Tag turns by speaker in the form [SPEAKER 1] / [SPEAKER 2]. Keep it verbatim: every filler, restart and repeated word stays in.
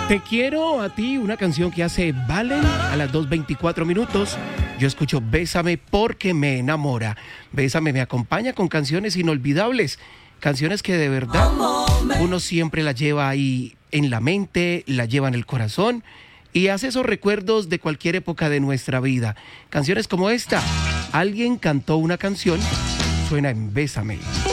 [SPEAKER 1] Te quiero a ti, una canción que hace Valen a las dos veinticuatro minutos. Yo escucho Bésame porque me enamora. Bésame me acompaña con canciones inolvidables, canciones que de verdad uno siempre las lleva ahí en la mente, la lleva en el corazón y hace esos recuerdos de cualquier época de nuestra vida. Canciones como esta, alguien cantó una canción, suena en Bésame.